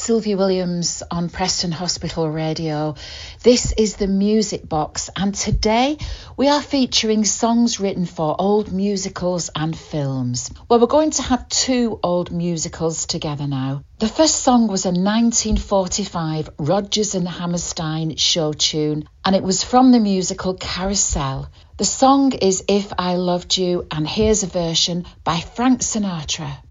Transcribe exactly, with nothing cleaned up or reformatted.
Sylvia Williams on Preston Hospital Radio. This is the Music Box, and today we are featuring songs written for old musicals and films. Well, we're going to have two old musicals together now. The first song was a nineteen forty-five Rodgers and Hammerstein show tune, and it was from the musical Carousel. The song is If I Loved You, and here's a version by Frank Sinatra.